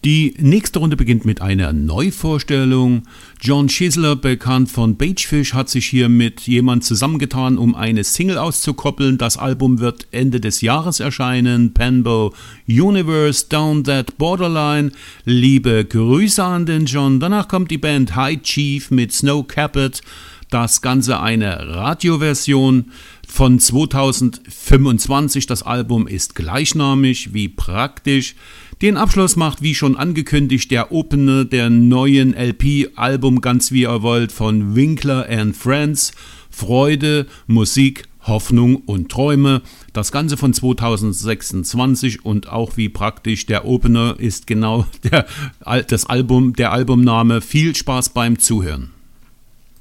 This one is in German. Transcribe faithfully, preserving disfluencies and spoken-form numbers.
Die nächste Runde beginnt mit einer Neuvorstellung. John Schisler, bekannt von Bagefish, hat sich hier mit jemand zusammengetan, um eine Single auszukoppeln. Das Album wird Ende des Jahres erscheinen. Penbow Universe, Down That Borderline. Liebe Grüße an den John. Danach kommt die Band High Chief mit Snow Capped. Das Ganze eine Radioversion von zweitausendfünfundzwanzig. Das Album ist gleichnamig, wie praktisch. Den Abschluss macht, wie schon angekündigt, der Opener der neuen L P-Album Ganz wie ihr wollt von Winkler and Friends. Freude, Musik, Hoffnung und Träume. Das Ganze von zweitausendsechsundzwanzig und auch wie praktisch der Opener ist genau der, das Album, der Albumname. Viel Spaß beim Zuhören.